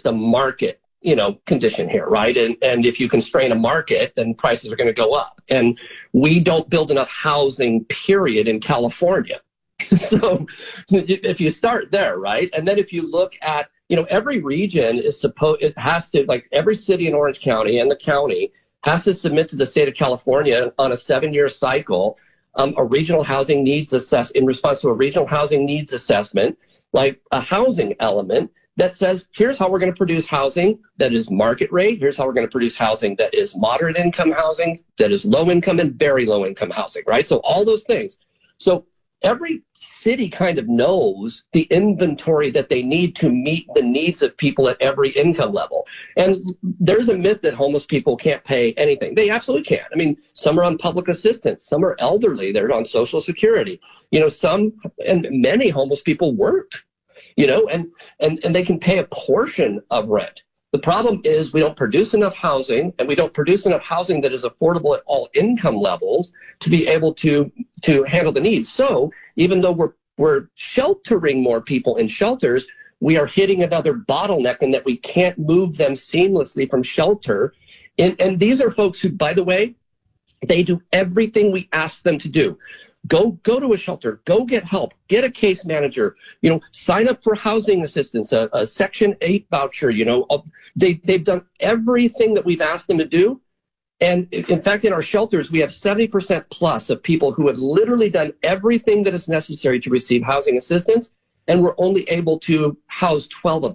just a market, condition here, right? And if you constrain a market, then prices are going to go up. And we don't build enough housing, period, in California. So if you start there, right? And then if you look at, every region it has to, like every city in Orange County and the county has to submit to the state of California on a 7-year cycle, a regional housing needs in response to a regional housing needs assessment, like a housing element that says, here's how we're going to produce housing that is market rate. Here's how we're going to produce housing that is moderate income housing, that is low income and very low income housing, right? So all those things. So every city kind of knows the inventory that they need to meet the needs of people at every income level. And there's a myth that homeless people can't pay anything. They absolutely can. I mean, some are on public assistance. Some are elderly. They're on Social Security. Some and many homeless people work, and they can pay a portion of rent. The problem is we don't produce enough housing, and we don't produce enough housing that is affordable at all income levels to be able to handle the needs. So even though we're sheltering more people in shelters, we are hitting another bottleneck in that we can't move them seamlessly from shelter. And these are folks who, by the way, they do everything we ask them to do. Go to a shelter, go get help, get a case manager, sign up for housing assistance, a Section 8 voucher, they've done everything that we've asked them to do. And in fact, in our shelters, we have 70% plus of people who have literally done everything that is necessary to receive housing assistance. And we're only able to house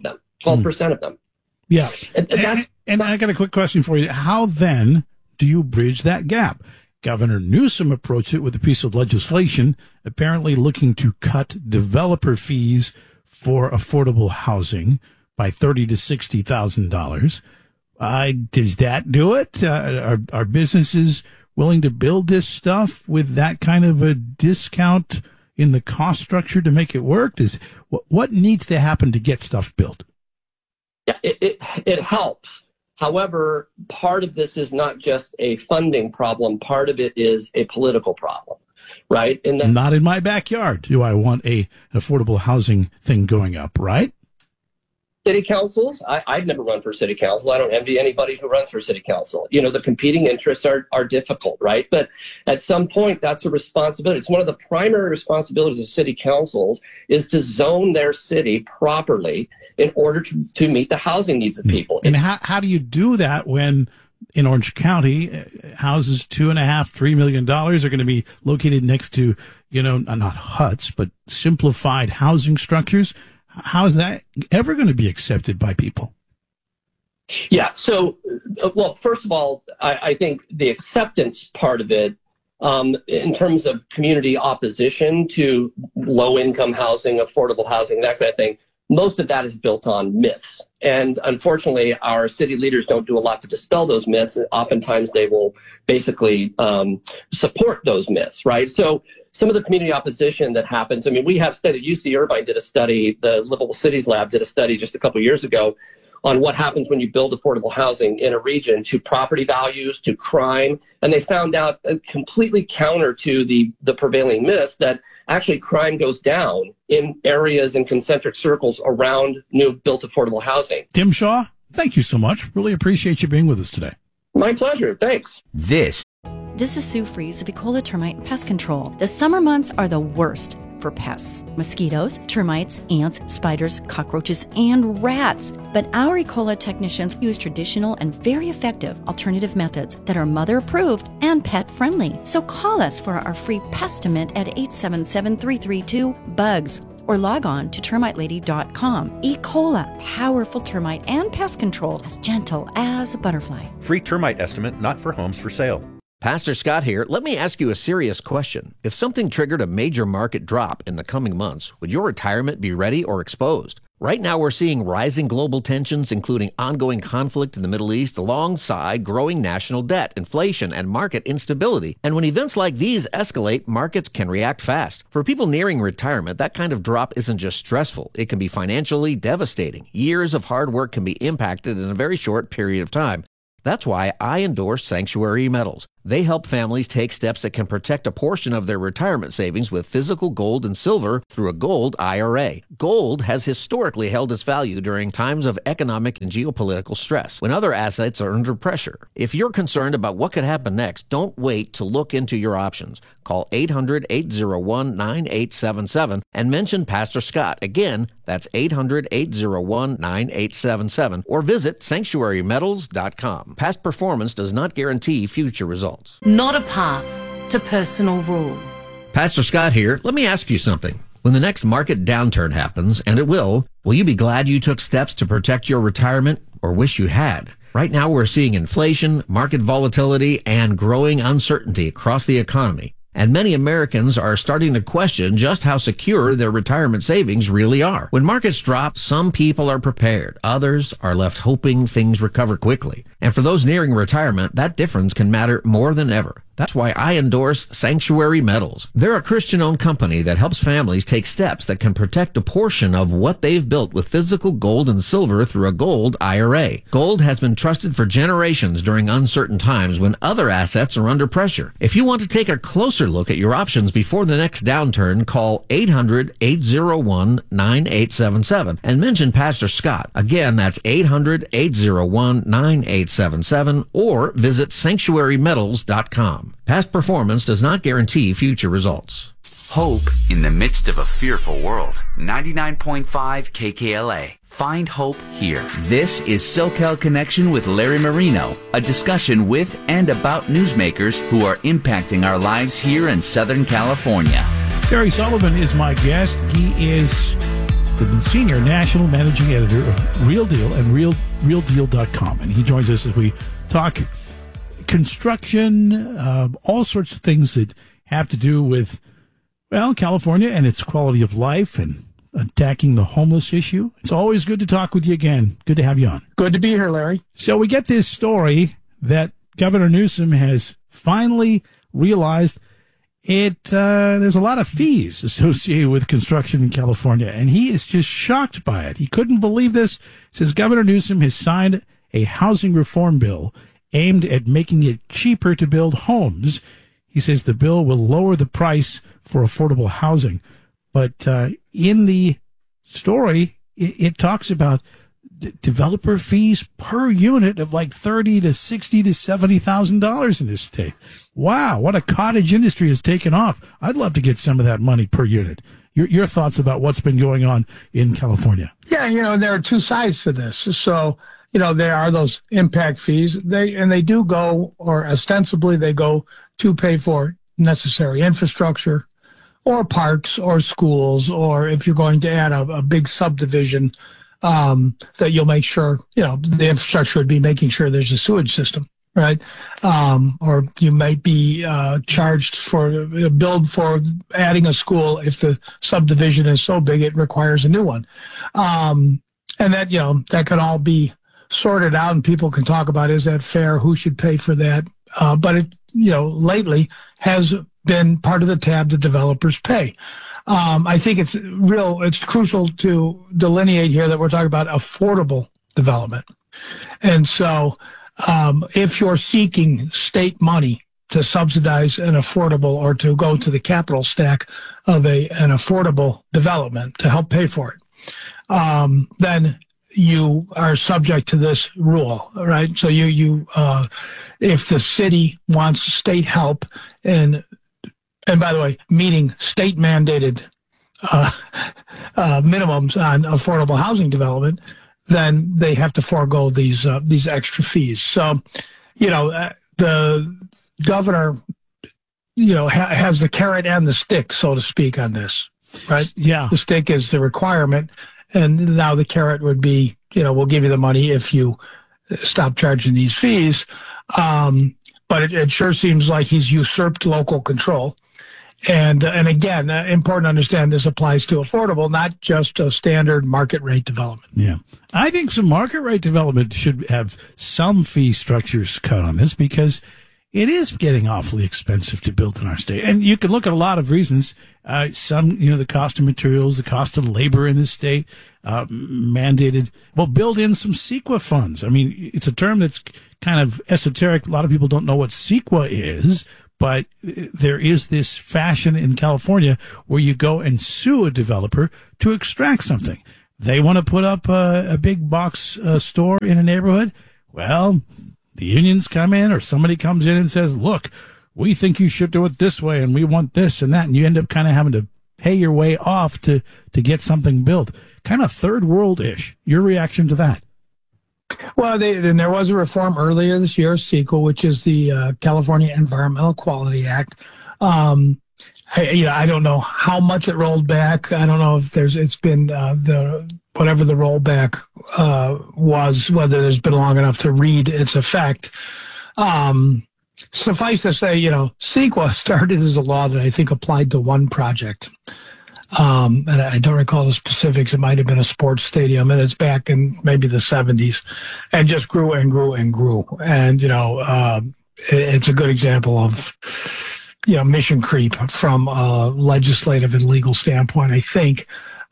12% of them. Yeah. And I got a quick question for you. How then do you bridge that gap? Governor Newsom approached it with a piece of legislation apparently looking to cut developer fees for affordable housing by $30,000 to $60,000. Does that do it? Are businesses willing to build this stuff with that kind of a discount in the cost structure to make it work? What needs to happen to get stuff built? Yeah, it helps. However, part of this is not just a funding problem. Part of it is a political problem, right? Not in my backyard do I want an affordable housing thing going up, right? City councils, I'd never run for city council. I don't envy anybody who runs for city council. The competing interests are difficult, right? But at some point, that's a responsibility. It's one of the primary responsibilities of city councils is to zone their city properly in order to meet the housing needs of people. And how do you do that when in Orange County, houses $2.5–3 million are going to be located next to, not huts, but simplified housing structures? How is that ever going to be accepted by people? Yeah. So, well, first of all, I think the acceptance part of it, in terms of community opposition to low-income housing, affordable housing, that kind of thing, most of that is built on myths. And unfortunately, our city leaders don't do a lot to dispel those myths. Oftentimes, they will basically support those myths, right? So some of the community opposition that happens, we have studied, UC Irvine did a study, the Livable Cities Lab did a study just a couple of years ago on what happens when you build affordable housing in a region to property values, to crime. And they found out completely counter to the prevailing myths that actually crime goes down in areas and concentric circles around new built affordable housing. Tim Shaw, thank you so much. Really appreciate you being with us today. My pleasure. Thanks. This is Sue Fries of Ecola Termite Pest Control. The summer months are the worst for pests. Mosquitoes, termites, ants, spiders, cockroaches, and rats. But our Ecola technicians use traditional and very effective alternative methods that are mother-approved and pet-friendly. So call us for our free pestimate at 877-332-BUGS or log on to termitelady.com. Ecola, powerful termite and pest control, as gentle as a butterfly. Free termite estimate not for homes for sale. Pastor Scott here. Let me ask you a serious question. If something triggered a major market drop in the coming months, would your retirement be ready or exposed? Right now, we're seeing rising global tensions, including ongoing conflict in the Middle East, alongside growing national debt, inflation, and market instability. And when events like these escalate, markets can react fast. For people nearing retirement, that kind of drop isn't just stressful. It can be financially devastating. Years of hard work can be impacted in a very short period of time. That's why I endorse Sanctuary Metals. They help families take steps that can protect a portion of their retirement savings with physical gold and silver through a gold IRA. Gold has historically held its value during times of economic and geopolitical stress, when other assets are under pressure. If you're concerned about what could happen next, don't wait to look into your options. Call 800-801-9877 and mention Pastor Scott. Again, that's 800-801-9877, or visit sanctuarymetals.com. Past performance does not guarantee future results. Not a path to personal rule. Pastor Scott here. Let me ask you something. When the next market downturn happens, and it will you be glad you took steps to protect your retirement, or wish you had? Right now we're seeing inflation, market volatility, and growing uncertainty across the economy. And many Americans are starting to question just how secure their retirement savings really are. When markets drop, some people are prepared. Others are left hoping things recover quickly. And for those nearing retirement, that difference can matter more than ever. That's why I endorse Sanctuary Metals. They're a Christian-owned company that helps families take steps that can protect a portion of what they've built with physical gold and silver through a gold IRA. Gold has been trusted for generations during uncertain times when other assets are under pressure. If you want to take a closer look at your options before the next downturn, call 800-801-9877 and mention Pastor Scott. Again, that's 800-801-9877, or visit sanctuarymetals.com. Past performance does not guarantee future results. Hope in the midst of a fearful world. 99.5 KKLA. Find hope here. This is SoCal Connection with Larry Marino, a discussion with and about newsmakers who are impacting our lives here in Southern California. Barry Sullivan is my guest. He is the Senior National Managing Editor of Real Deal and RealDeal.com. And he joins us as we talk construction, all sorts of things that have to do with, California and its quality of life and attacking the homeless issue. It's always good to talk with you again. Good to have you on. Good to be here, Larry. So we get this story that Governor Newsom has finally realized there's a lot of fees associated with construction in California, and he is just shocked by it. He couldn't believe this. He says Governor Newsom has signed a housing reform bill aimed at making it cheaper to build homes. He says the bill will lower the price for affordable housing. But in the story, it talks about developer fees per unit of like $30,000 to $60,000 to $70,000 in this state. Wow, what a cottage industry has taken off. I'd love to get some of that money per unit. Your thoughts about what's been going on in California? Yeah, there are two sides to this. So, there are those impact fees. They do go, or ostensibly they go to pay for necessary infrastructure or parks or schools, or if you're going to add a big subdivision, that you'll make sure, the infrastructure would be making sure there's a sewage system, right? Or you might be charged for a bill for adding a school if the subdivision is so big it requires a new one. And that, that can all be sorted out, and people can talk about, is that fair? Who should pay for that? But it, lately has been part of the tab that developers pay. I think it's crucial to delineate here that we're talking about affordable development. And so, if you're seeking state money to subsidize an affordable, or to go to the capital stack of an affordable development to help pay for it, then you are subject to this rule, right? So if the city wants state help, and by the way, meeting state mandated minimums on affordable housing development, then they have to forego these extra fees. So, the governor, has the carrot and the stick, so to speak, on this, right? Yeah. The stick is the requirement, and now the carrot would be, we'll give you the money if you stop charging these fees. But it sure seems like he's usurped local control. And again, important to understand, this applies to affordable, not just a standard market rate development. Yeah. I think some market rate development should have some fee structures cut on this, because it is getting awfully expensive to build in our state. And you can look at a lot of reasons. Some, the cost of materials, the cost of labor in this state, mandated. Well, build in some CEQA funds. I mean, it's a term that's kind of esoteric. A lot of people don't know what CEQA is, but there is this fashion in California where you go and sue a developer to extract something. They want to put up a big box store in a neighborhood. Well, the unions come in or somebody comes in and says, look, we think you should do it this way and we want this and that. And you end up kind of having to pay your way off to get something built. Kind of third world-ish. Your reaction to that? Well, there was a reform earlier this year, CEQA, which is the California Environmental Quality Act. I don't know how much it rolled back. I don't know if it's been whatever the rollback was, whether it's been long enough to read its effect. Suffice to say, CEQA started as a law that I think applied to one project. And I don't recall the specifics. It might have been a sports stadium, and it's back in maybe the 70s, and just grew and grew and grew. And, it's a good example of, mission creep from a legislative and legal standpoint, I think.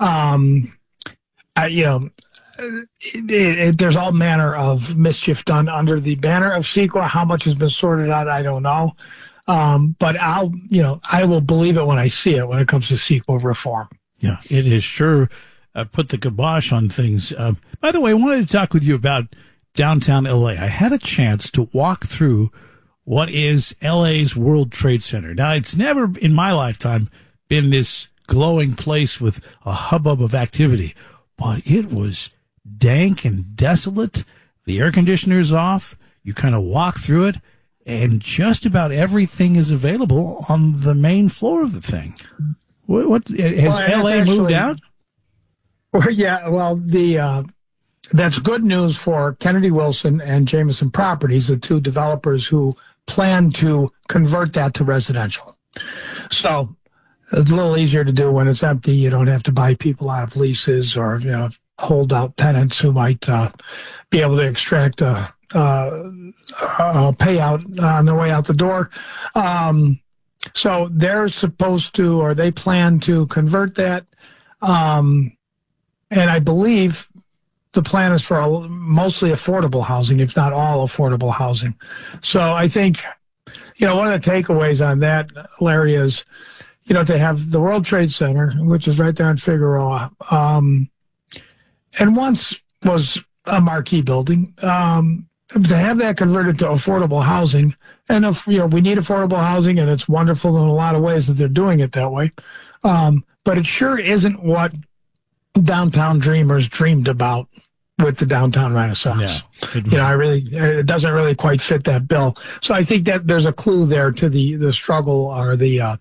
There's all manner of mischief done under the banner of CEQA. How much has been sorted out, I don't know. But I will believe it when I see it when it comes to CEQA reform. Yeah, it is sure put the kibosh on things. By the way, I wanted to talk with you about downtown LA. I had a chance to walk through what is LA's World Trade Center. Now, it's never in my lifetime been this glowing place with a hubbub of activity, but it was dank and desolate. The air conditioner's off. You kind of walk through it, and just about everything is available on the main floor of the thing. What has LA moved out? Well, yeah. Well, that's good news for Kennedy Wilson and Jameson Properties, the two developers who plan to convert that to residential. So it's a little easier to do when it's empty. You don't have to buy people out of leases or hold out tenants who might be able to extract a payout on their way out the door. So they're supposed to, or they plan to convert that. And I believe the plan is for mostly affordable housing, if not all affordable housing. So I think, one of the takeaways on that, Larry, is, to have the World Trade Center, which is right there in Figueroa, and once was a marquee building, to have that converted to affordable housing, and if we need affordable housing, and it's wonderful in a lot of ways that they're doing it that way, but it sure isn't what downtown dreamers dreamed about with the downtown Renaissance. Yeah, it doesn't really quite fit that bill. So I think that there's a clue there to the struggle or the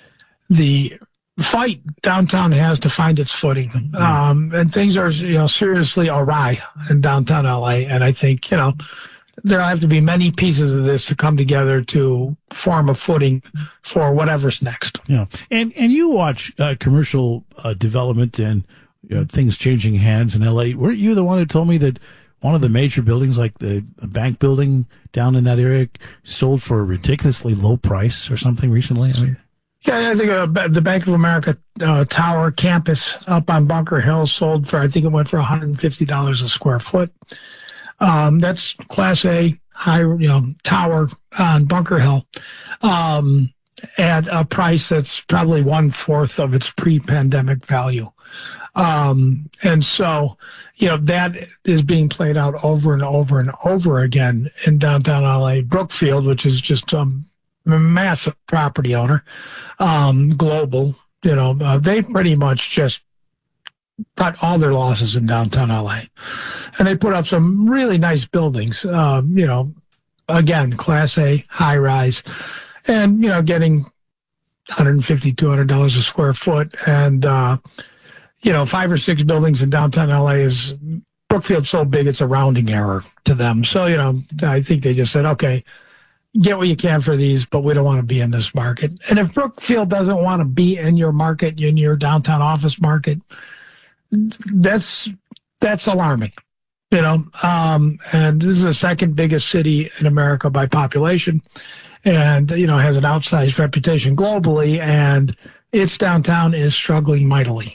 fight downtown has to find its footing. And things are, seriously awry in downtown LA. And I think, there have to be many pieces of this to come together to form a footing for whatever's next. Yeah. And you watch commercial development and things changing hands in LA. Weren't you the one who told me that one of the major buildings, like the bank building down in that area, sold for a ridiculously low price or something recently? Yeah, I think the Bank of America Tower campus up on Bunker Hill sold for, I think it went for $150 a square foot. That's Class A high, tower on Bunker Hill, at a price that's probably 1/4 of its pre-pandemic value. And so, that is being played out over and over and over again in downtown LA. Brookfield, which is just a massive property owner, global, they pretty much just cut all their losses in downtown LA. And they put up some really nice buildings, again, Class A, high rise, and, getting $150, $200 a square foot. And, 5 or 6 buildings in downtown LA is Brookfield's so big it's a rounding error to them. So, I think they just said, okay, get what you can for these, but we don't want to be in this market. And if Brookfield doesn't want to be in your market, in your downtown office market, that's alarming. And this is the second biggest city in America by population, and, has an outsized reputation globally, and its downtown is struggling mightily.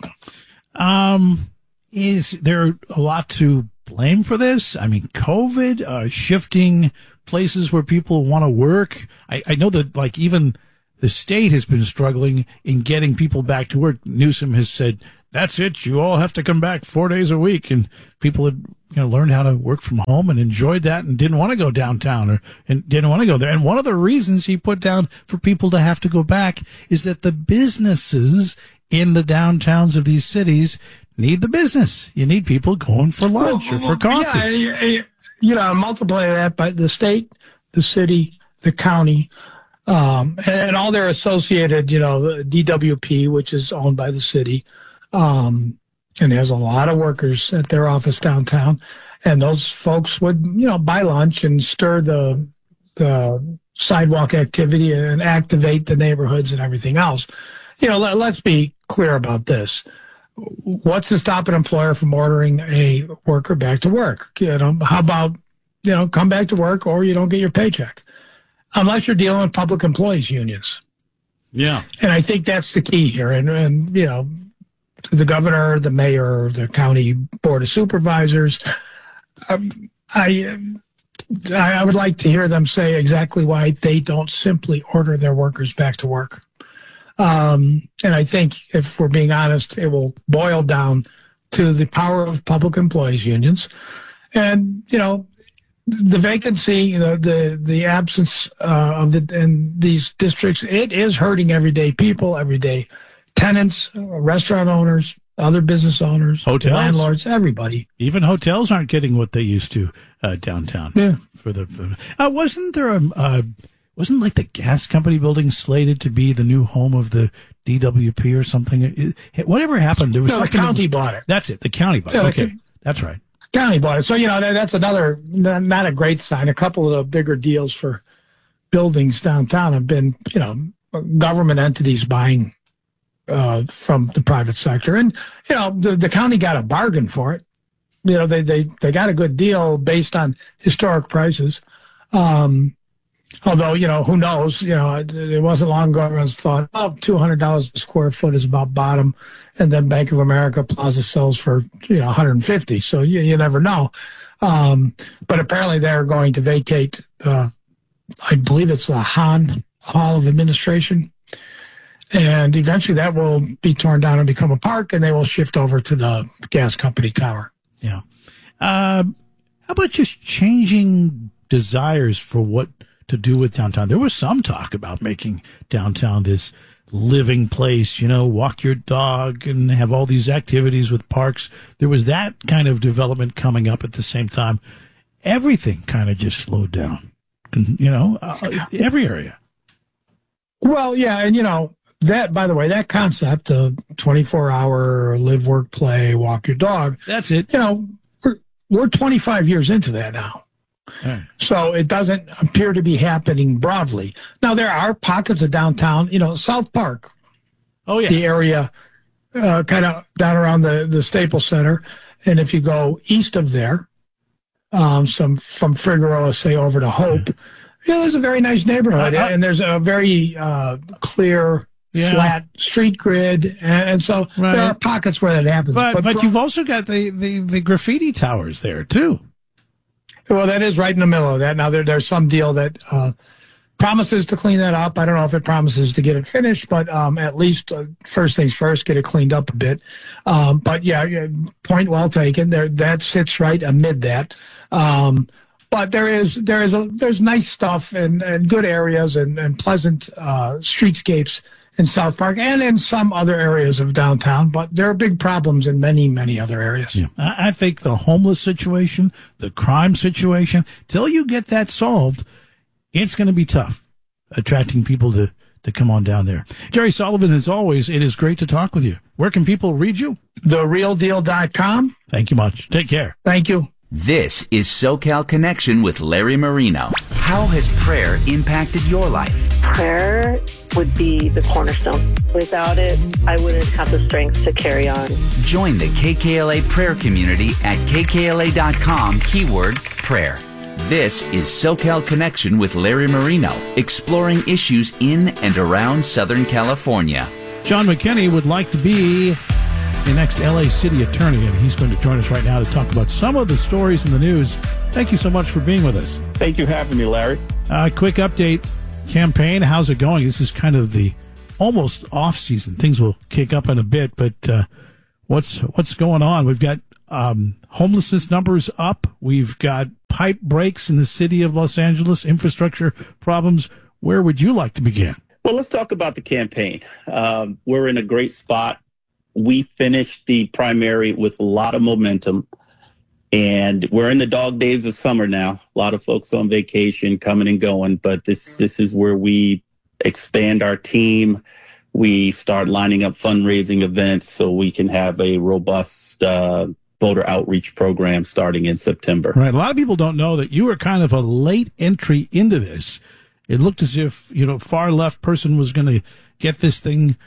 Is there a lot to blame for this? I mean, COVID, shifting places where people want to work. I know that, like, even the state has been struggling in getting people back to work. Newsom has said, that's it. You all have to come back 4 days a week. And people had, learned how to work from home and enjoyed that and didn't want to go downtown and didn't want to go there. And one of the reasons he put down for people to have to go back is that the businesses in the downtowns of these cities need the business. You need people going for lunch or for coffee. Yeah, multiply that by the state, the city, the county, and all their associated, the DWP, which is owned by the city, and has a lot of workers at their office downtown. And those folks would, buy lunch and stir the sidewalk activity and activate the neighborhoods and everything else. Let's be clear about this. What's to stop an employer from ordering a worker back to work? How about, come back to work or you don't get your paycheck? Unless you're dealing with public employees unions. Yeah. And I think that's the key here. And the governor, the mayor, the county board of supervisors, I would like to hear them say exactly why they don't simply order their workers back to work. And I think, if we're being honest, it will boil down to the power of public employees unions. And, the vacancy, the absence in these districts, it is hurting everyday people, everyday tenants, restaurant owners, other business owners, hotels, landlords, everybody. Even hotels aren't getting what they used to downtown. Yeah. Wasn't like the gas company building slated to be the new home of the DWP or something? Whatever happened, there was something. The county bought it. That's it. The county bought it. Okay. That's right. County bought it. So, that's another, not a great sign. A couple of the bigger deals for buildings downtown have been, government entities buying from the private sector. And, the county got a bargain for it. They got a good deal based on historic prices. Although, who knows, it wasn't long ago everyone thought, $200 a square foot is about bottom. And then Bank of America Plaza sells for, $150. So you never know. But apparently they're going to vacate, I believe it's the Hahn Hall of Administration. And eventually that will be torn down and become a park, and they will shift over to the gas company tower. Yeah. How about just changing desires for what to do with downtown? There was some talk about making downtown this living place, walk your dog and have all these activities with parks. There was that kind of development coming up at the same time. Everything kind of just slowed down, every area. Well, yeah. And, that, by the way, that concept of 24-hour live, work, play, walk your dog. That's it. We're 25 years into that now. Right. So it doesn't appear to be happening broadly. Now, there are pockets of downtown, South Park. Oh, yeah. The area kind of down around the Staples Center. And if you go east of there, from Figueroa, say, over to Hope, there's a very nice neighborhood. And there's a very clear, flat street grid. And so there are pockets where that happens. But you've also got the graffiti towers there, too. Well, that is right in the middle of that. Now, there's some deal that promises to clean that up. I don't know if it promises to get it finished, but at least first things first, get it cleaned up a bit. But yeah, point well taken. That sits right amid that. But there's nice stuff and good areas and pleasant streetscapes in South Park and in some other areas of downtown, but there are big problems in many, many other areas. Yeah. I think the homeless situation, the crime situation, till you get that solved, it's going to be tough attracting people to come on down there. Jerry Sullivan, as always, it is great to talk with you. Where can people read you? TheRealDeal.com. Thank you much. Take care. Thank you. This is SoCal Connection with Larry Marino. How has prayer impacted your life? Prayer would be the cornerstone. Without it, I wouldn't have the strength to carry on. Join the KKLA prayer community at kkla.com, keyword prayer. This is SoCal Connection with Larry Marino, exploring issues in and around Southern California. John McKinney would like to be the next LA City Attorney, and he's going to join us right now to talk about some of the stories in the news. Thank you so much for being with us. Thank you for having me, Larry. Quick update. Campaign, how's it going? This is kind of the almost off season. Things will kick up in a bit, but what's going on? We've got homelessness numbers up. We've got pipe breaks in the city of Los Angeles, infrastructure problems. Where would you like to begin? Well, let's talk about the campaign. We're in a great spot. We finished the primary with a lot of momentum, and we're in the dog days of summer now. A lot of folks on vacation, coming and going, but this is where we expand our team. We start lining up fundraising events so we can have a robust voter outreach program starting in September. Right. A lot of people don't know that you were kind of a late entry into this. It looked as if, far left person was going to get this thing,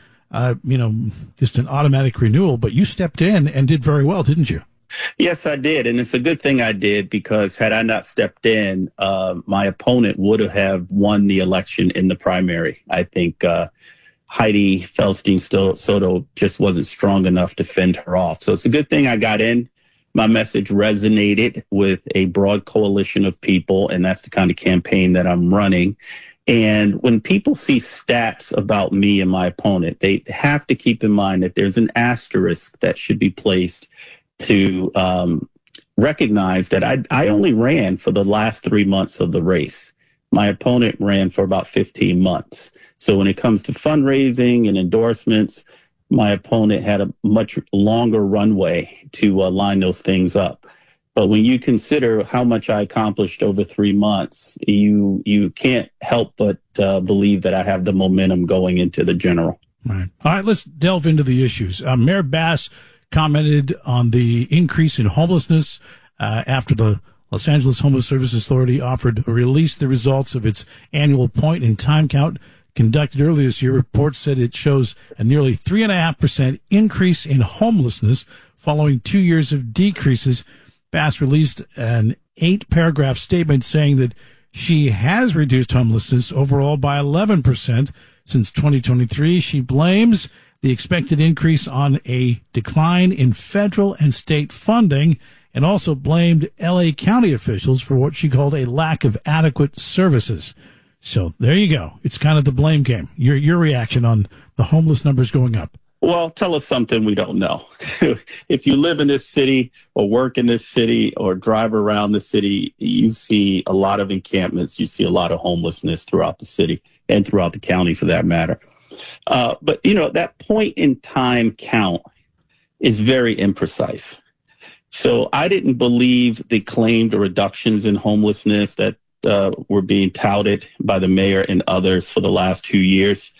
just an automatic renewal, but you stepped in and did very well, didn't you? Yes, I did. And it's a good thing I did, because had I not stepped in, my opponent would have won the election in the primary. I think Heidi Feldstein-Soto just wasn't strong enough to fend her off. So it's a good thing I got in. My message resonated with a broad coalition of people, and that's the kind of campaign that I'm running. And when people see stats about me and my opponent, they have to keep in mind that there's an asterisk that should be placed to recognize that I only ran for the last 3 months of the race. My opponent ran for about 15 months. So when it comes to fundraising and endorsements, my opponent had a much longer runway to line those things up. But when you consider how much I accomplished over 3 months, you can't help but believe that I have the momentum going into the general. Right. All right, let's delve into the issues. Mayor Bass commented on the increase in homelessness after the Los Angeles Homeless Services Authority offered to release the results of its annual point in time count conducted earlier this year. Reports said it shows a nearly 3.5% increase in homelessness following 2 years of decreases. Bass released an 8-paragraph statement saying that she has reduced homelessness overall by 11% since 2023. She blames the expected increase on a decline in federal and state funding, and also blamed L.A. County officials for what she called a lack of adequate services. So there you go. It's kind of the blame game. Your reaction on the homeless numbers going up? Well, tell us something we don't know. If you live in this city or work in this city or drive around the city, you see a lot of encampments. You see a lot of homelessness throughout the city and throughout the county for that matter. But, that point in time count is very imprecise. So I didn't believe the claimed reductions in homelessness that were being touted by the mayor and others for the last 2 years,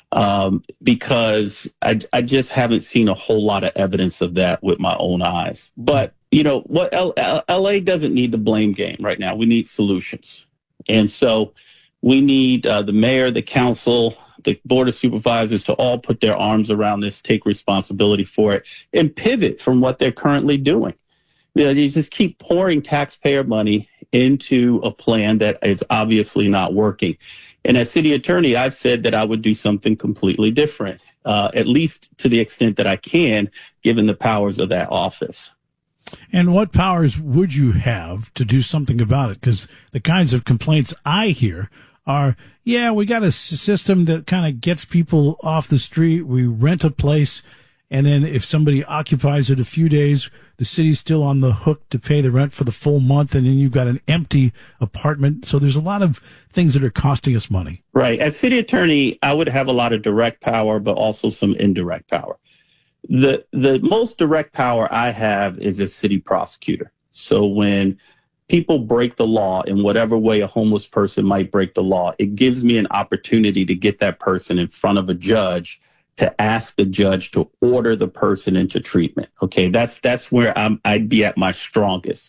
because I just haven't seen a whole lot of evidence of that with my own eyes. But, what LA doesn't need the blame game right now. We need solutions. And so we need the mayor, the council, the board of supervisors to all put their arms around this, take responsibility for it, and pivot from what they're currently doing. You just keep pouring taxpayer money into a plan that is obviously not working. And as city attorney, I've said that I would do something completely different, at least to the extent that I can, given the powers of that office. And what powers would you have to do something about it? Because the kinds of complaints I hear are, we got a system that kind of gets people off the street. We rent a place, and then if somebody occupies it a few days, the city's still on the hook to pay the rent for the full month, and then you've got an empty apartment. So there's a lot of things that are costing us money. Right. As city attorney, I would have a lot of direct power, but also some indirect power. The most direct power I have is as city prosecutor. So when people break the law in whatever way a homeless person might break the law, it gives me an opportunity to get that person in front of a judge to ask the judge to order the person into treatment. Okay, that's where I'd be at my strongest.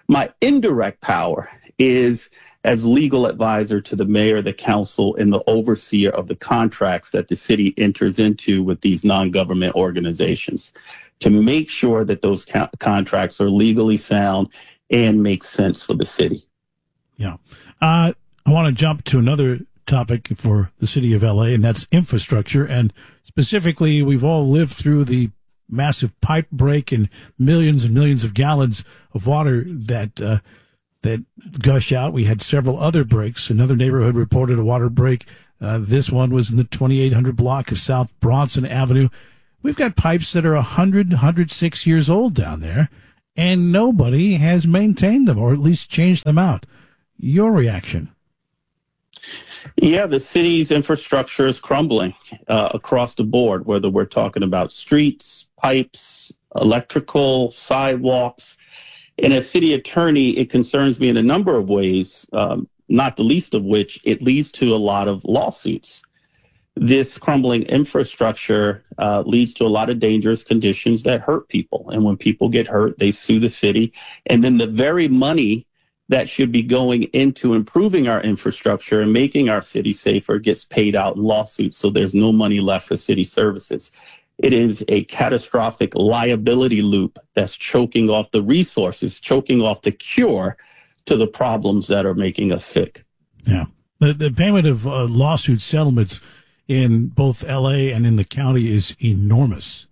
My indirect power is as legal advisor to the mayor, the council, and the overseer of the contracts that the city enters into with these non-government organizations to make sure that those contracts are legally sound and make sense for the city. Yeah. I want to jump to another topic for the city of LA, and that's infrastructure. And specifically, we've all lived through the massive pipe break and millions of gallons of water that gush out. We had several other breaks. Another neighborhood reported a water break. This one was in the 2800 block of South Bronson Avenue. We've got pipes that are 106 years old down there, and nobody has maintained them or at least changed them out. Your reaction? Yeah, the city's infrastructure is crumbling across the board, whether we're talking about streets, pipes, electrical, sidewalks. And as city attorney, it concerns me in a number of ways, not the least of which it leads to a lot of lawsuits. This crumbling infrastructure leads to a lot of dangerous conditions that hurt people. And when people get hurt, they sue the city. And then the very money that should be going into improving our infrastructure and making our city safer gets paid out in lawsuits. So there's no money left for city services. It is a catastrophic liability loop that's choking off the resources, choking off the cure to the problems that are making us sick. Yeah. The payment of lawsuit settlements in both LA and in the county is enormous.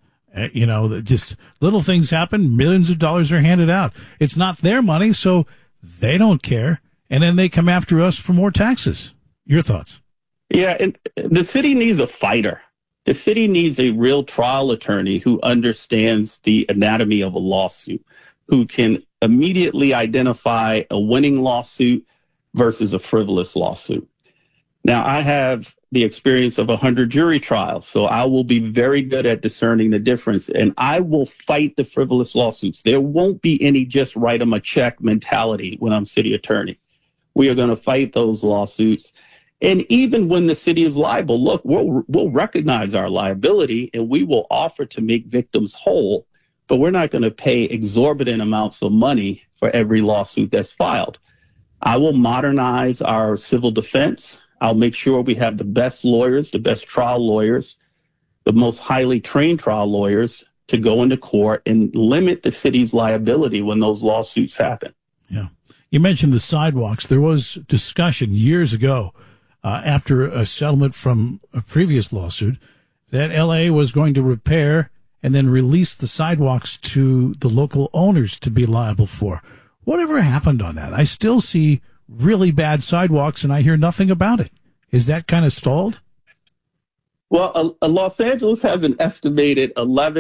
Just little things happen. Millions of dollars are handed out. It's not their money, so they don't care. And then they come after us for more taxes. Your thoughts? Yeah, and the city needs a fighter. The city needs a real trial attorney who understands the anatomy of a lawsuit, who can immediately identify a winning lawsuit versus a frivolous lawsuit. Now, I have the experience of 100 jury trials, so I will be very good at discerning the difference, and I will fight the frivolous lawsuits. There won't be any just write them a check mentality when I'm city attorney. We are going to fight those lawsuits. And even when the city is liable, look, we'll recognize our liability and we will offer to make victims whole, but we're not going to pay exorbitant amounts of money for every lawsuit that's filed. I will modernize our civil defense. I'll make sure we have the best lawyers, the best trial lawyers, the most highly trained trial lawyers to go into court and limit the city's liability when those lawsuits happen. Yeah. You mentioned the sidewalks. There was discussion years ago after a settlement from a previous lawsuit that LA was going to repair and then release the sidewalks to the local owners to be liable for. Whatever happened on that? I still see really bad sidewalks and I hear nothing about it. Is that kind of stalled? Well, Los Angeles has an estimated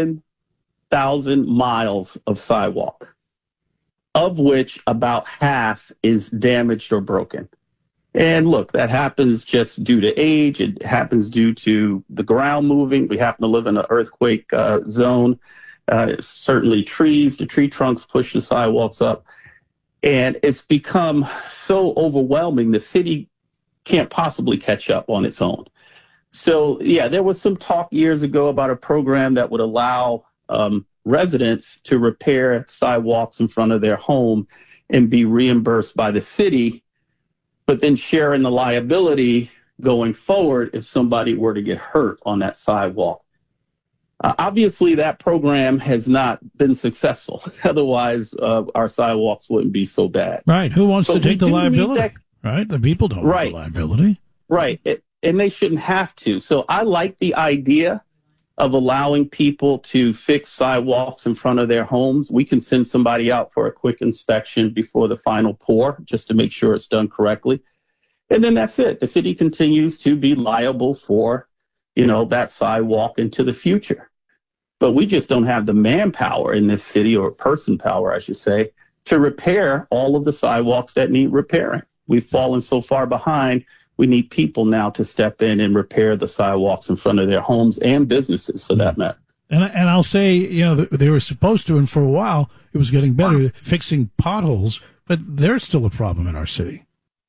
11,000 miles of sidewalk, of which about half is damaged or broken. And look, that happens just due to age. It happens due to the ground moving. We happen to live in an earthquake zone. Certainly trees, the tree trunks push the sidewalks up. And it's become so overwhelming, the city can't possibly catch up on its own. So, yeah, there was some talk years ago about a program that would allow residents to repair sidewalks in front of their home and be reimbursed by the city, but then sharing the liability going forward if somebody were to get hurt on that sidewalk. Obviously, that program has not been successful. Otherwise, our sidewalks wouldn't be so bad. Right. Who wants to take the liability? Right. The people don't want the liability. Right. And they shouldn't have to. So I like the idea of allowing people to fix sidewalks in front of their homes. We can send somebody out for a quick inspection before the final pour just to make sure it's done correctly. And then that's it. The city continues to be liable for, that sidewalk into the future. But we just don't have the manpower in this city, or person power, I should say, to repair all of the sidewalks that need repairing. We've fallen so far behind. We need people now to step in and repair the sidewalks in front of their homes and businesses, for that matter. And I'll say, they were supposed to, and for a while it was getting better, fixing potholes, but they're still a problem in our city.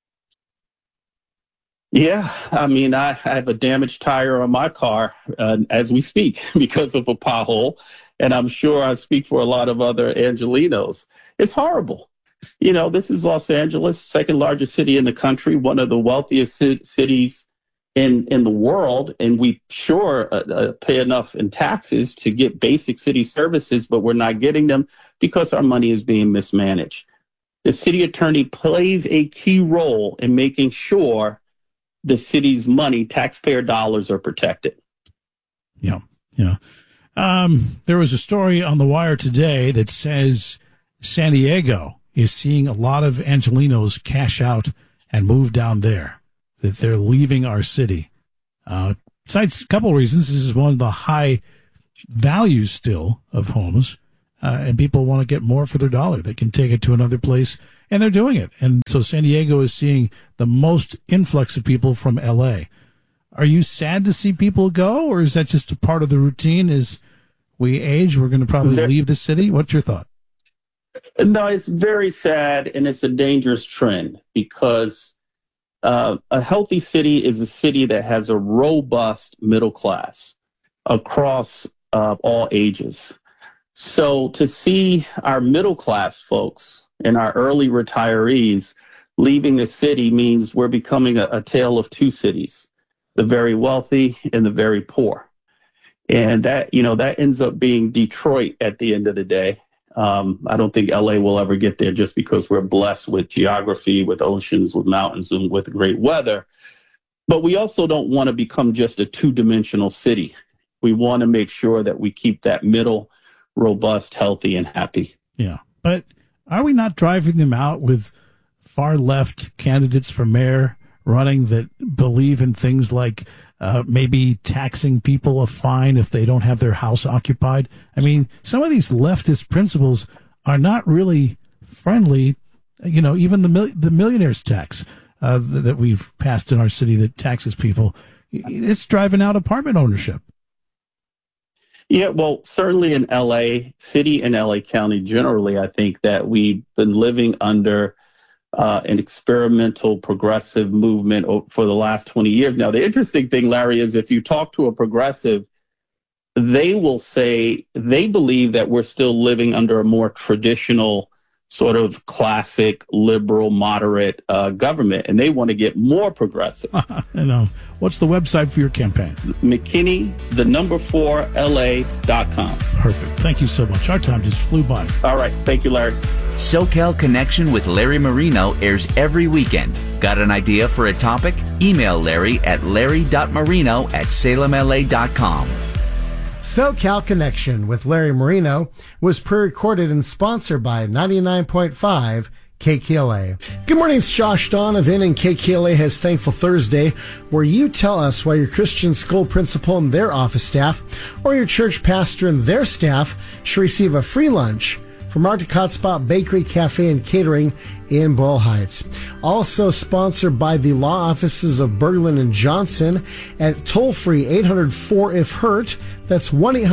Yeah, I mean, I have a damaged tire on my car as we speak because of a pothole, and I'm sure I speak for a lot of other Angelenos. It's horrible. This is Los Angeles, second largest city in the country, one of the wealthiest cities in the world, and we pay enough in taxes to get basic city services, but we're not getting them because our money is being mismanaged. The city attorney plays a key role in making sure the city's money, taxpayer dollars, are protected. Yeah. There was a story on The Wire today that says San Diego is seeing a lot of Angelenos cash out and move down there, that they're leaving our city. Besides a couple of reasons, this is one of the high values still of homes, and people want to get more for their dollar. They can take it to another place, and they're doing it. And so San Diego is seeing the most influx of people from L.A. Are you sad to see people go, or is that just a part of the routine? As we age, we're going to probably leave the city? What's your thought? No, it's very sad, and it's a dangerous trend because a healthy city is a city that has a robust middle class across all ages. So to see our middle class folks and our early retirees leaving the city means we're becoming a tale of two cities, the very wealthy and the very poor. And that ends up being Detroit at the end of the day. I don't think LA will ever get there just because we're blessed with geography, with oceans, with mountains, and with great weather. But we also don't want to become just a two-dimensional city. We want to make sure that we keep that middle robust, healthy, and happy. Yeah. But are we not driving them out with far left candidates for mayor running that believe in things like maybe taxing people a fine if they don't have their house occupied? I mean, some of these leftist principles are not really friendly. Even the millionaire's tax that we've passed in our city that taxes people, it's driving out apartment ownership. Yeah, well, certainly in L.A. City and L.A. County generally, I think that we've been living under an experimental progressive movement for the last 20 years. Now, the interesting thing, Larry, is if you talk to a progressive, they will say they believe that we're still living under a more traditional sort of classic liberal moderate government, and they want to get more progressive. What's the website for your campaign? McKinney, 4LA.com. Perfect. Thank you so much. Our time just flew by. All right. Thank you, Larry. SoCal Connection with Larry Marino airs every weekend. Got an idea for a topic? Email Larry at larry.marino@salemla.com. SoCal Connection with Larry Marino was pre-recorded and sponsored by 99.5 KKLA. Good morning, it's Josh Donovan, and KKLA has Thankful Thursday, where you tell us why your Christian school principal and their office staff, or your church pastor and their staff, should receive a free lunch from Arctic Hotspot Bakery, Cafe, and Catering in Boyle Heights. Also sponsored by the law offices of Berglund and Johnson at toll-free 800-4-IF-HURT. That's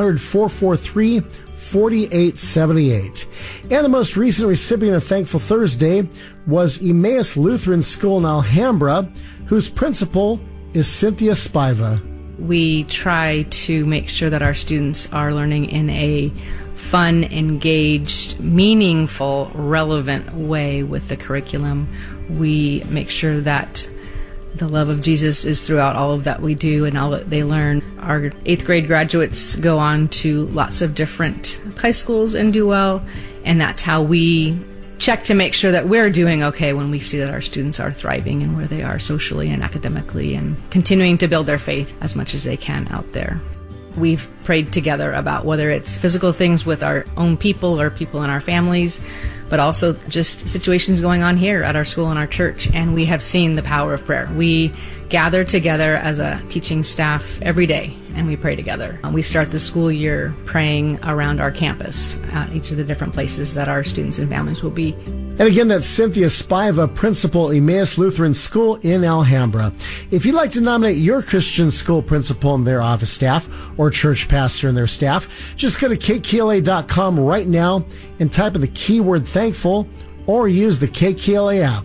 1-800-443-4878. And the most recent recipient of Thankful Thursday was Emmaus Lutheran School in Alhambra, whose principal is Cynthia Spiva. We try to make sure that our students are learning in a fun, engaged, meaningful, relevant way with the curriculum. We make sure that the love of Jesus is throughout all of that we do and all that they learn. Our 8th grade graduates go on to lots of different high schools and do well, and that's how we check to make sure that we're doing okay when we see that our students are thriving and where they are socially and academically and continuing to build their faith as much as they can out there. We've prayed together about whether it's physical things with our own people or people in our families, but also just situations going on here at our school and our church, and we have seen the power of prayer. We gather together as a teaching staff every day, and we pray together. We start the school year praying around our campus at each of the different places that our students and families will be. And again, that's Cynthia Spiva, principal, Emmaus Lutheran School in Alhambra. If you'd like to nominate your Christian school principal and their office staff, or church pastor and their staff, just go to KKLA.com right now and type in the keyword thankful, or use the KKLA app.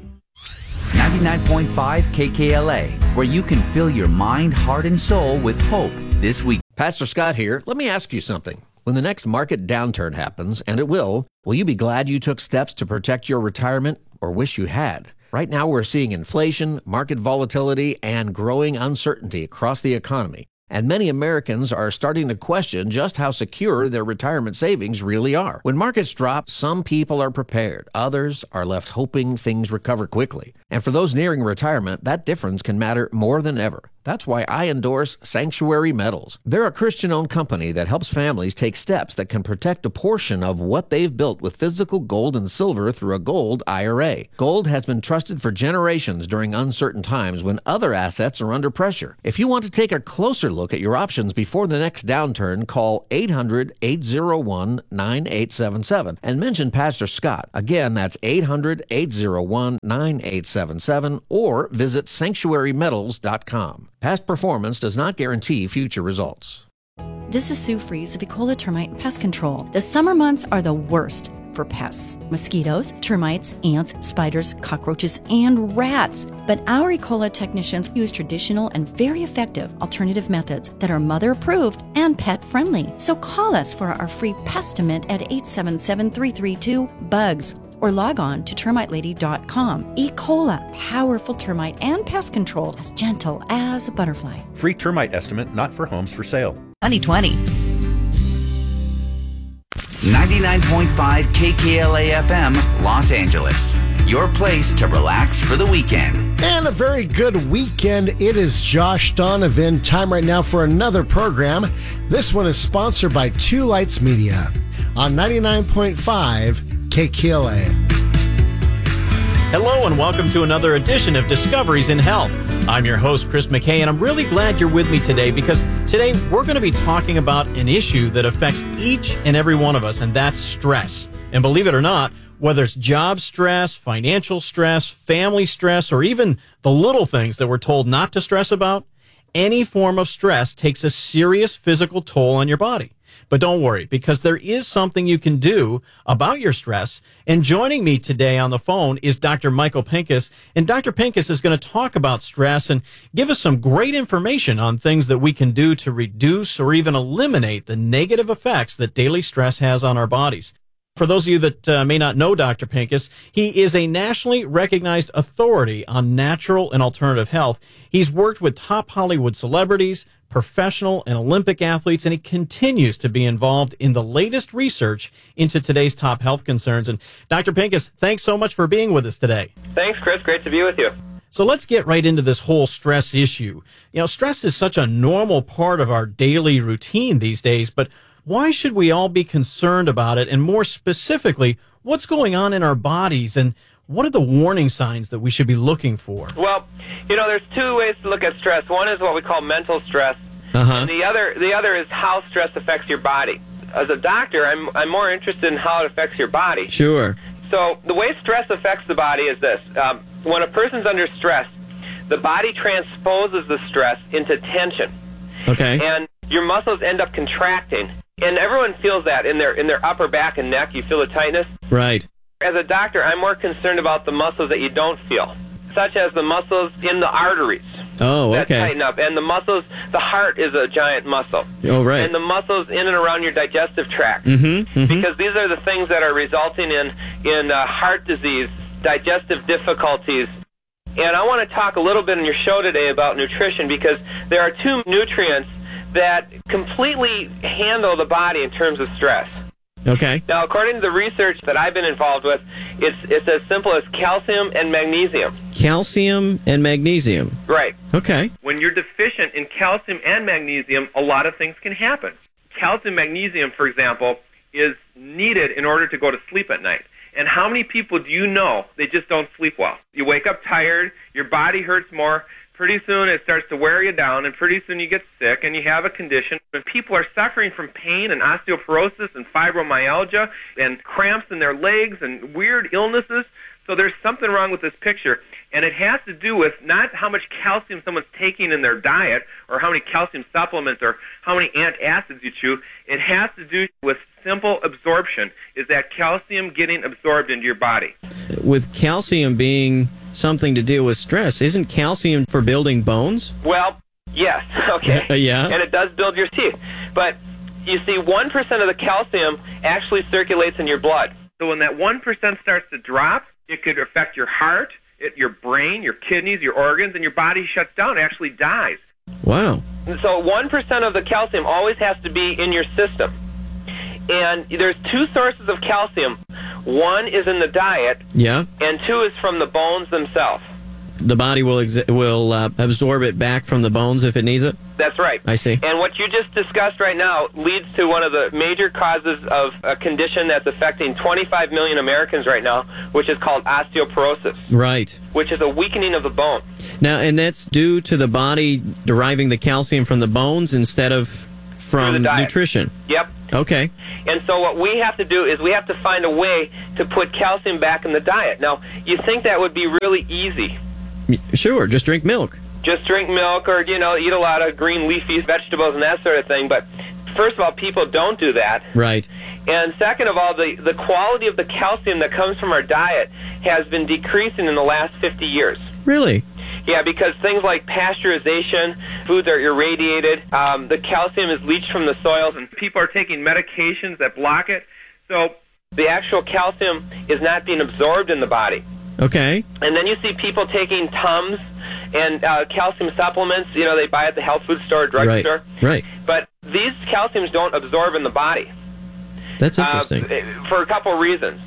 99.5 KKLA, where you can fill your mind, heart, and soul with hope this week. Pastor Scott here. Let me ask you something. When the next market downturn happens, and it will you be glad you took steps to protect your retirement or wish you had? Right now we're seeing inflation, market volatility, and growing uncertainty across the economy. And many Americans are starting to question just how secure their retirement savings really are. When markets drop, some people are prepared. Others are left hoping things recover quickly. And for those nearing retirement, that difference can matter more than ever. That's why I endorse Sanctuary Metals. They're a Christian-owned company that helps families take steps that can protect a portion of what they've built with physical gold and silver through a gold IRA. Gold has been trusted for generations during uncertain times when other assets are under pressure. If you want to take a closer look at your options before the next downturn, call 800-801-9877 and mention Pastor Scott. Again, that's 800-801-9877 or visit sanctuarymetals.com. Past performance does not guarantee future results. This is Sue Fries of Ecola Termite and Pest Control. The summer months are the worst for pests. Mosquitoes, termites, ants, spiders, cockroaches, and rats. But our Ecola technicians use traditional and very effective alternative methods that are mother approved and pet friendly. So call us for our free Pestimate at 877-332-BUGS. or log on to termitelady.com. Ecola, powerful termite and pest control, as gentle as a butterfly. Free termite estimate not for homes for sale. 2020. 99.5 KKLA FM, Los Angeles. Your place to relax for the weekend. And a very good weekend. It is Josh Donovan. Time right now for another program. This one is sponsored by Two Lights Media on 99.5 KKLA. Hello and welcome to another edition of Discoveries in Health. I'm your host, Chris McKay, and I'm really glad you're with me today because today we're going to be talking about an issue that affects each and every one of us, and that's stress. And believe it or not, whether it's job stress, financial stress, family stress, or even the little things that we're told not to stress about, any form of stress takes a serious physical toll on your body. But don't worry, because there is something you can do about your stress. And joining me today on the phone is Dr. Michael Pincus. And Dr. Pincus is going to talk about stress and give us some great information on things that we can do to reduce or even eliminate the negative effects that daily stress has on our bodies. For those of you that may not know Dr. Pincus, he is a nationally recognized authority on natural and alternative health. He's worked with top Hollywood celebrities, professional and Olympic athletes, and he continues to be involved in the latest research into today's top health concerns. And Dr. Pincus, thanks so much for being with us today. Thanks, Chris. Great to be with you. So let's get right into this whole stress issue. You know, stress is such a normal part of our daily routine these days, but why should we all be concerned about it? And more specifically, what's going on in our bodies and what are the warning signs that we should be looking for? Well, you know, there's two ways to look at stress. One is what we call mental stress, and the other is how stress affects your body. As a doctor, I'm more interested in how it affects your body. Sure. So the way stress affects the body is this. When a person's under stress, the body transposes the stress into tension. Okay. And your muscles end up contracting. And everyone feels that in their upper back and neck. You feel the tightness. Right. As a doctor, I'm more concerned about the muscles that you don't feel, such as the muscles in the arteries. Oh, okay. That tighten up. And the muscles, the heart is a giant muscle. Oh, right. And the muscles in and around your digestive tract. Because these are the things that are resulting in heart disease, digestive difficulties. And I want to talk a little bit in your show today about nutrition because there are two nutrients that completely handle the body in terms of stress. Okay. Now, according to the research that I've been involved with, it's as simple as calcium and magnesium. Calcium and magnesium. Right. Okay. When you're deficient in calcium and magnesium, a lot of things can happen. Calcium, magnesium, for example, is needed in order to go to sleep at night. And how many people do you know they just don't sleep well? You wake up tired, your body hurts more, pretty soon it starts to wear you down, and pretty soon you get sick and you have a condition. And people are suffering from pain and osteoporosis and fibromyalgia and cramps in their legs and weird illnesses. So there's something wrong with this picture. And it has to do with not how much calcium someone's taking in their diet or how many calcium supplements or how many antacids you chew. It has to do with simple absorption. Is that calcium getting absorbed into your body? With calcium being something to deal with stress, isn't calcium for building bones? Well, yes. Okay. Yeah. And it does build your teeth. But you see 1% of the calcium actually circulates in your blood. So when that 1% starts to drop, it could affect your heart, your brain, your kidneys, your organs, and your body shuts down, actually dies. Wow. So 1% of the calcium always has to be in your system. And there's two sources of calcium. One is in the diet, yeah, and two is from the bones themselves. The body will absorb it back from the bones if it needs it? That's right. I see. And what you just discussed right now leads to one of the major causes of a condition that's affecting 25 million Americans right now, which is called osteoporosis. Right. Which is a weakening of the bone. Now, and that's due to the body deriving the calcium from the bones instead of from nutrition? Yep. Okay. And so what we have to do is we have to find a way to put calcium back in the diet. Now, you think that would be really easy. Sure, just drink milk. Just drink milk or, eat a lot of green leafy vegetables and that sort of thing. But first of all, people don't do that. Right. And second of all, the quality of the calcium that comes from our diet has been decreasing in the last 50 years. Really? Yeah, because things like pasteurization, foods are irradiated, the calcium is leached from the soils, and people are taking medications that block it. So the actual calcium is not being absorbed in the body. Okay. And then you see people taking Tums and calcium supplements, they buy at the health food store, drugstore. Right. But these calciums don't absorb in the body. That's interesting. For a couple of reasons.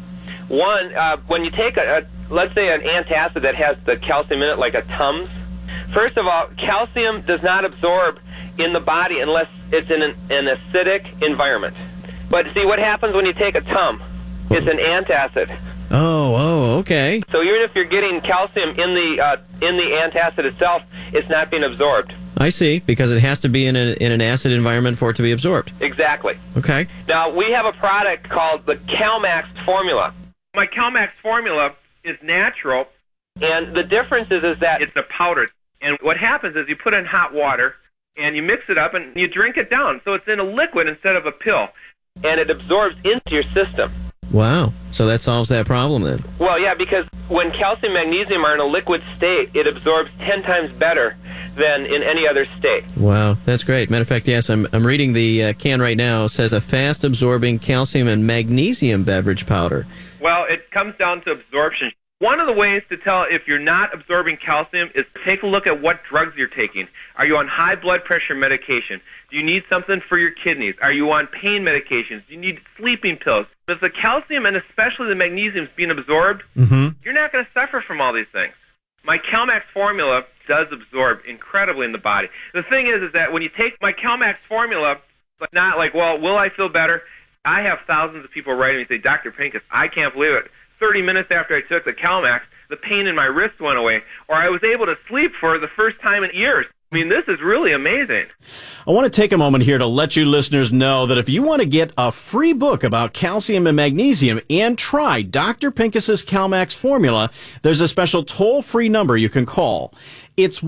One, when you take let's say an antacid that has the calcium in it, like a Tums, first of all, calcium does not absorb in the body unless it's in an acidic environment. But see, what happens when you take a Tum? It's an antacid. Oh, okay. So even if you're getting calcium in the antacid itself, it's not being absorbed. I see, because it has to be in an acid environment for it to be absorbed. Exactly. Okay. Now, we have a product called the CalMax formula. My CalMax formula is natural, and the difference is that it's a powder. And what happens is you put in hot water, and you mix it up, and you drink it down. So it's in a liquid instead of a pill, and it absorbs into your system. Wow. So that solves that problem then. Well, yeah, because when calcium and magnesium are in a liquid state, it absorbs 10 times better than in any other state. Wow, that's great. Matter of fact, yes, I'm reading the can right now. It says a fast-absorbing calcium and magnesium beverage powder. Well, it comes down to absorption. One of the ways to tell if you're not absorbing calcium is take a look at what drugs you're taking. Are you on high blood pressure medication? Do you need something for your kidneys? Are you on pain medications? Do you need sleeping pills? If the calcium and especially the magnesium is being absorbed, you're not going to suffer from all these things. My CalMax formula does absorb incredibly in the body. The thing is that when you take my CalMax formula, but not like, well, will I feel better? I have thousands of people writing me and say, Dr. Pincus, I can't believe it. 30 minutes after I took the CalMax, the pain in my wrist went away, or I was able to sleep for the first time in years. I mean, this is really amazing. I want to take a moment here to let you listeners know that if you want to get a free book about calcium and magnesium and try Dr. Pincus's CalMax formula, there's a special toll-free number you can call. It's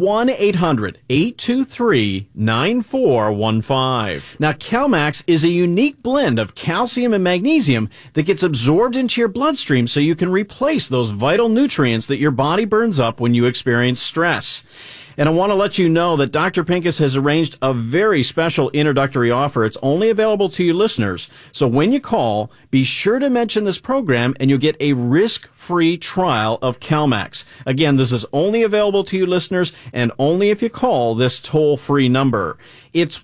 1-800-823-9415. Now, CalMax is a unique blend of calcium and magnesium that gets absorbed into your bloodstream so you can replace those vital nutrients that your body burns up when you experience stress. And I want to let you know that Dr. Pincus has arranged a very special introductory offer. It's only available to you listeners. So when you call, be sure to mention this program and you'll get a risk-free trial of CalMax. Again, this is only available to you listeners and only if you call this toll-free number. It's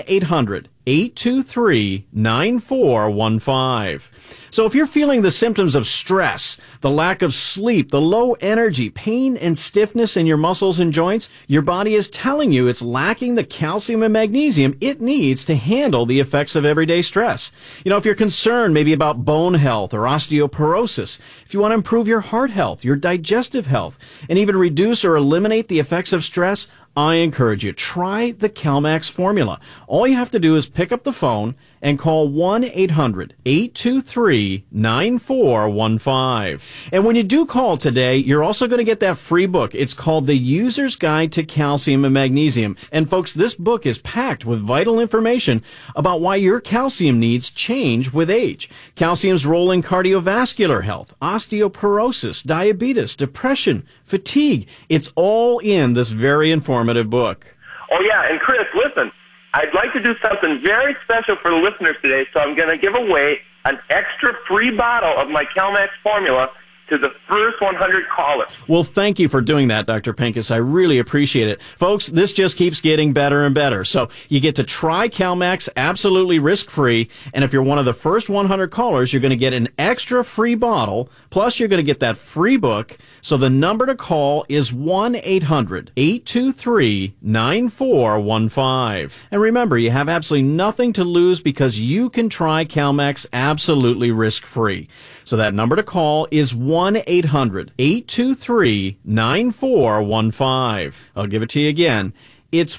1-800-823-9415. So if you're feeling the symptoms of stress, the lack of sleep, the low energy, pain and stiffness in your muscles and joints, your body is telling you it's lacking the calcium and magnesium it needs to handle the effects of everyday stress. If you're concerned maybe about bone health or osteoporosis, if you want to improve your heart health, your digestive health, and even reduce or eliminate the effects of stress, I encourage you, try the CalMax formula. All you have to do is pick up the phone and call 1-800-823-9415. And when you do call today, you're also going to get that free book. It's called The User's Guide to Calcium and Magnesium. And folks, this book is packed with vital information about why your calcium needs change with age. Calcium's role in cardiovascular health, osteoporosis, diabetes, depression, fatigue. It's all in this very informative book. Oh, yeah, and Chris, listen. I'd like to do something very special for the listeners today, so I'm going to give away an extra free bottle of my CalMax formula to the first 100 callers. Well, thank you for doing that, Dr. Pincus. I really appreciate it. Folks, this just keeps getting better and better. So you get to try CalMax absolutely risk-free, and if you're one of the first 100 callers, you're going to get an extra free bottle, plus you're going to get that free book. So the number to call is 1-800-823-9415. And remember, you have absolutely nothing to lose because you can try CalMax absolutely risk-free. So that number to call is 1-800-823-9415. I'll give it to you again. It's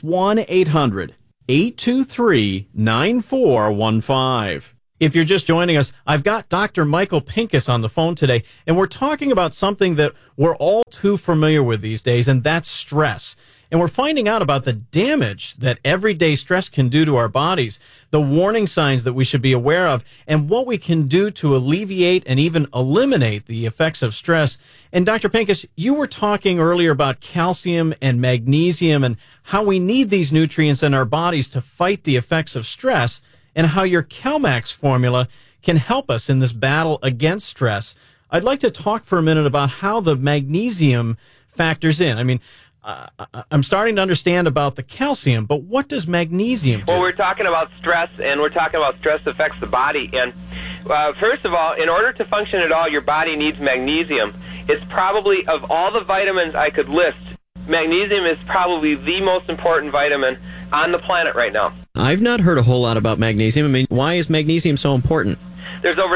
1-800-823-9415. If you're just joining us, I've got Dr. Michael Pincus on the phone today, and we're talking about something that we're all too familiar with these days, and that's stress. And we're finding out about the damage that everyday stress can do to our bodies, the warning signs that we should be aware of, and what we can do to alleviate and even eliminate the effects of stress. And Dr. Pincus, you were talking earlier about calcium and magnesium and how we need these nutrients in our bodies to fight the effects of stress, and how your CalMax formula can help us in this battle against stress. I'd like to talk for a minute about how the magnesium factors in. I mean, I'm starting to understand about the calcium, but what does magnesium do? Well, we're talking about stress, and we're talking about stress affects the body. And first of all, in order to function at all, your body needs magnesium. It's probably, of all the vitamins I could list, magnesium is probably the most important vitamin on the planet right now. I've not heard a whole lot about magnesium. I mean, why is magnesium so important? There's over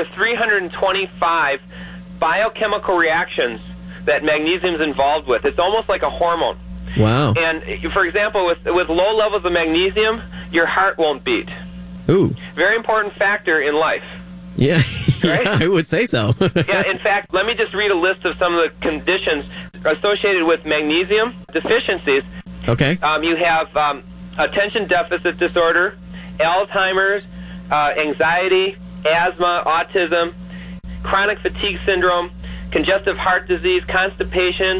325 biochemical reactions that magnesium is involved with. It's almost like a hormone. Wow. And, for example, with low levels of magnesium, your heart won't beat. Ooh. Very important factor in life. Yeah, right? Yeah, I would say so. Yeah, in fact, let me just read a list of some of the conditions associated with magnesium deficiencies. Okay. You have attention deficit disorder, Alzheimer's, anxiety, asthma, autism, chronic fatigue syndrome, congestive heart disease, constipation,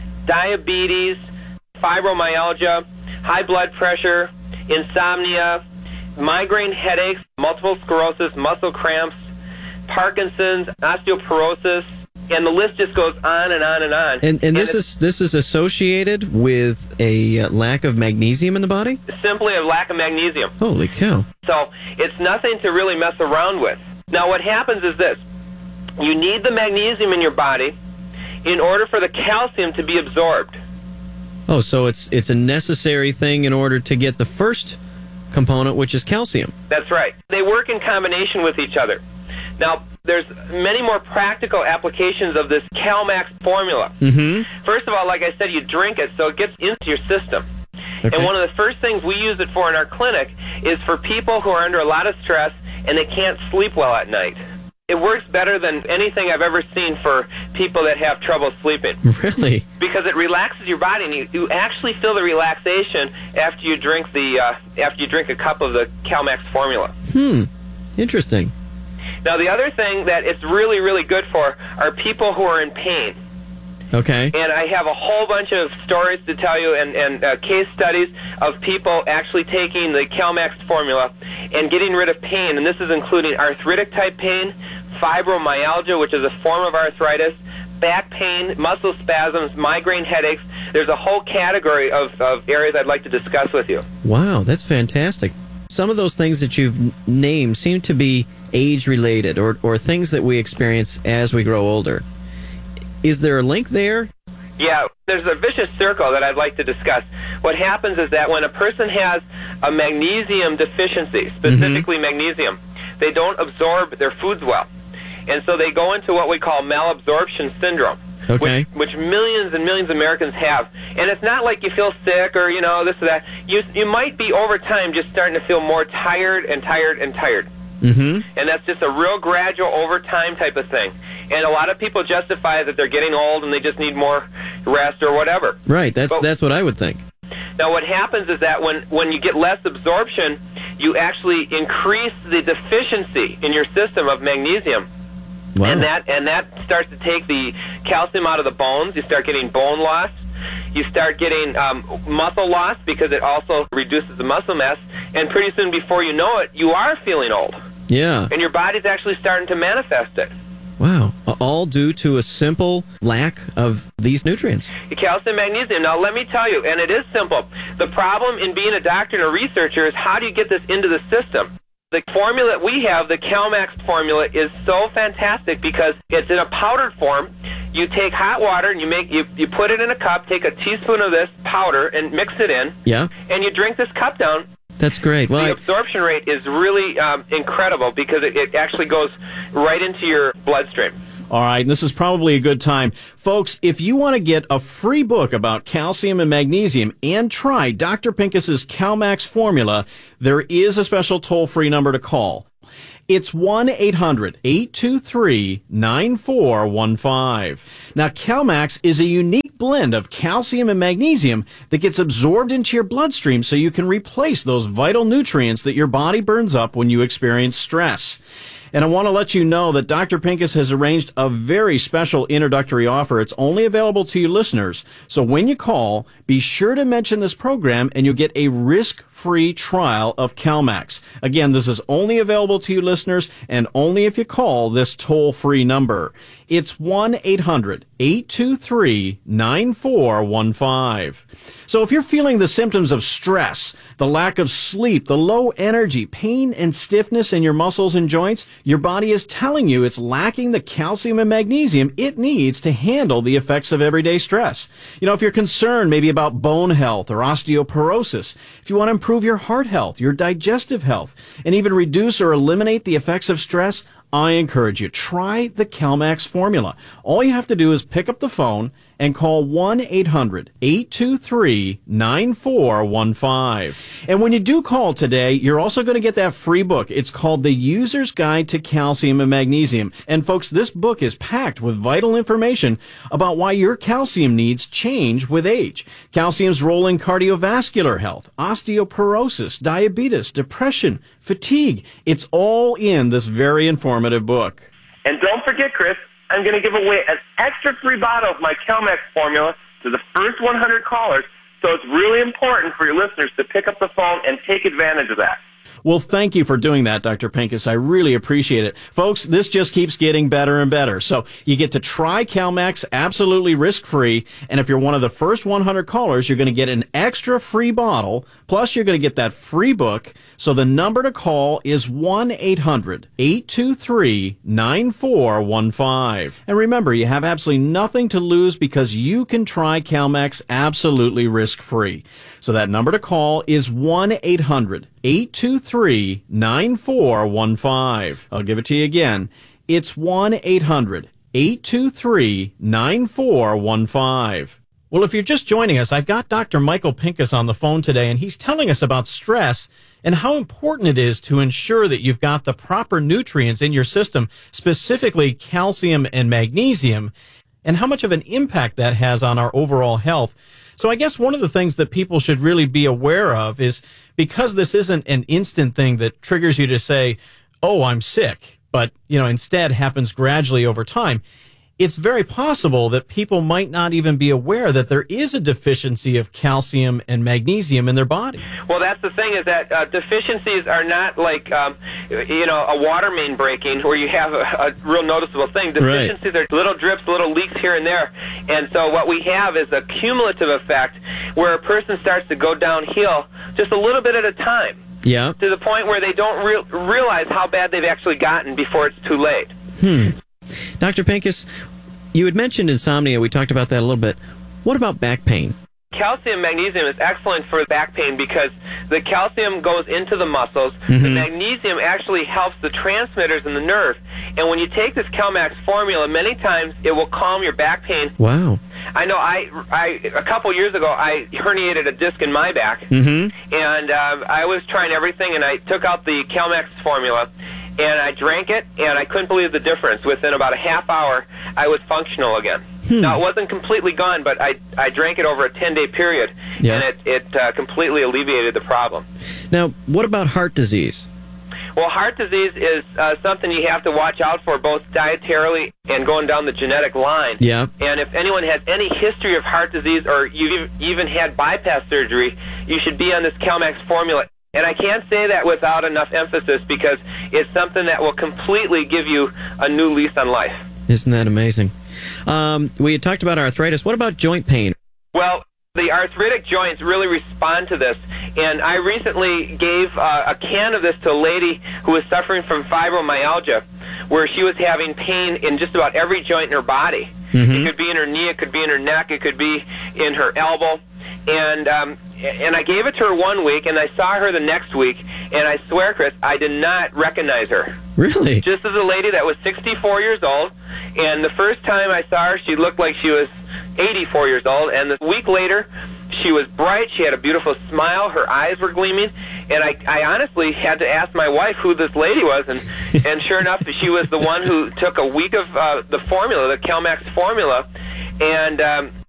diabetes, fibromyalgia, high blood pressure, insomnia, migraine headaches, multiple sclerosis, muscle cramps, Parkinson's, osteoporosis, and the list just goes on and on and on. And this is associated with a lack of magnesium in the body? Simply a lack of magnesium. Holy cow. So it's nothing to really mess around with. Now what happens is this. You need the magnesium in your body in order for the calcium to be absorbed. Oh, so it's a necessary thing in order to get the first component, which is calcium. That's right. They work in combination with each other. Now, there's many more practical applications of this CalMax formula. Mm-hmm. First of all, like I said, you drink it so it gets into your system. Okay. And one of the first things we use it for in our clinic is for people who are under a lot of stress and they can't sleep well at night. It works better than anything I've ever seen for people that have trouble sleeping. Really? Because it relaxes your body, and you actually feel the relaxation after you drink a cup of the CalMax formula. Interesting. Now, the other thing that it's really, really good for are people who are in pain. Okay. And I have a whole bunch of stories to tell you and case studies of people actually taking the CalMax formula and getting rid of pain. And this is including arthritic type pain, fibromyalgia, which is a form of arthritis, back pain, muscle spasms, migraine headaches. There's a whole category of areas I'd like to discuss with you. Wow, that's fantastic. Some of those things that you've named seem to be age-related or things that we experience as we grow older. Is there a link there? Yeah, there's a vicious circle that I'd like to discuss. What happens is that when a person has a magnesium deficiency, specifically magnesium, they don't absorb their foods well. And so they go into what we call malabsorption syndrome, which millions and millions of Americans have. And it's not like you feel sick or, this or that. You might be over time just starting to feel more tired and tired and tired. Mm-hmm. And that's just a real gradual over time type of thing. And a lot of people justify that they're getting old and they just need more rest or whatever. Right, that's what I would think. Now what happens is that when you get less absorption, you actually increase the deficiency in your system of magnesium. Wow. And that starts to take the calcium out of the bones. You start getting bone loss. You start getting muscle loss because it also reduces the muscle mass. And pretty soon, before you know it, you are feeling old. Yeah. And your body's actually starting to manifest it. Wow. All due to a simple lack of these nutrients. Calcium, magnesium. Now, let me tell you, and it is simple. The problem in being a doctor and a researcher is how do you get this into the system? The formula that we have, the CalMax formula, is so fantastic because it's in a powdered form. You take hot water and you put it in a cup, take a teaspoon of this powder and mix it in. Yeah. And you drink this cup down. That's great. Well, the absorption rate is really incredible because it actually goes right into your bloodstream. All right, and this is probably a good time. Folks, if you want to get a free book about calcium and magnesium and try Dr. Pincus's CalMax formula, there is a special toll-free number to call. It's 1-800-823-9415. Now, CalMax is a unique blend of calcium and magnesium that gets absorbed into your bloodstream so you can replace those vital nutrients that your body burns up when you experience stress. And I want to let you know that Dr. Pincus has arranged a very special introductory offer. It's only available to you listeners. So when you call, be sure to mention this program and you'll get a risk-free trial of CalMax. Again, this is only available to you listeners and only if you call this toll-free number. It's 1-800-823-9415. So if you're feeling the symptoms of stress, the lack of sleep, the low energy, pain and stiffness in your muscles and joints, your body is telling you it's lacking the calcium and magnesium it needs to handle the effects of everyday stress. You know, if you're concerned maybe about bone health or osteoporosis, if you want to improve your heart health, your digestive health, and even reduce or eliminate the effects of stress, I encourage you, try the CalMax formula. All you have to do is pick up the phone and call 1-800-823-9415. And when you do call today, you're also going to get that free book. It's called The User's Guide to Calcium and Magnesium. And folks, this book is packed with vital information about why your calcium needs change with age. Calcium's role in cardiovascular health, osteoporosis, diabetes, depression, fatigue. It's all in this very informative book. And don't forget, Chris, I'm going to give away an extra free bottle of my CalMax formula to the first 100 callers, so it's really important for your listeners to pick up the phone and take advantage of that. Well, thank you for doing that, Dr. Pincus. I really appreciate it. Folks, this just keeps getting better and better. So you get to try CalMax absolutely risk-free, and if you're one of the first 100 callers, you're going to get an extra free bottle, plus you're going to get that free book. So the number to call is 1-800-823-9415. And remember, you have absolutely nothing to lose because you can try CalMax absolutely risk-free. So that number to call is 1-800-823-9415. I'll give it to you again. It's 1-800-823-9415. Well, if you're just joining us, I've got Dr. Michael Pincus on the phone today, and he's telling us about stress and how important it is to ensure that you've got the proper nutrients in your system, specifically calcium and magnesium, and how much of an impact that has on our overall health. So I guess one of the things that people should really be aware of is because this isn't an instant thing that triggers you to say, oh, I'm sick, but, instead happens gradually over time. It's very possible that people might not even be aware that there is a deficiency of calcium and magnesium in their body. Well, that's the thing is that deficiencies are not like, a water main breaking where you have a real noticeable thing. Deficiencies are little drips, little leaks here and there. And so what we have is a cumulative effect where a person starts to go downhill just a little bit at a time. Yeah. To the point where they don't realize how bad they've actually gotten before it's too late. Dr. Pincus, you had mentioned insomnia. We talked about that a little bit. What about back pain? Calcium magnesium is excellent for back pain because the calcium goes into the muscles. The magnesium actually helps the transmitters in the nerve. And when you take this CalMax formula, many times it will calm your back pain. Wow. I know a couple years ago, I herniated a disc in my back. And I was trying everything, and I took out the CalMax formula. And I drank it, and I couldn't believe the difference. Within about a half hour, I was functional again. Now, it wasn't completely gone, but I drank it over a 10-day period, and it completely alleviated the problem. Now, what about heart disease? Well, heart disease is something you have to watch out for, both dietarily and going down the genetic line. Yeah. And if anyone has any history of heart disease or you've even had bypass surgery, you should be on this CalMax formula. And I can't say that without enough emphasis because it's something that will completely give you a new lease on life. Isn't that amazing? We had talked about arthritis. What about joint pain? Well, the arthritic joints really respond to this. And I recently gave a can of this to a lady who was suffering from fibromyalgia, where she was having pain in just about every joint in her body. Mm-hmm. It could be in her knee, it could be in her neck, it could be in her elbow. And I gave it to her 1 week, and I saw her the next week, and I swear, Chris, I did not recognize her. Really? Just as a lady that was 64 years old, and the first time I saw her, she looked like she was 84 years old, and a week later, she was bright, she had a beautiful smile, her eyes were gleaming, and I honestly had to ask my wife who this lady was, and sure enough, she was the one who took a week of the formula, the Calmax formula, and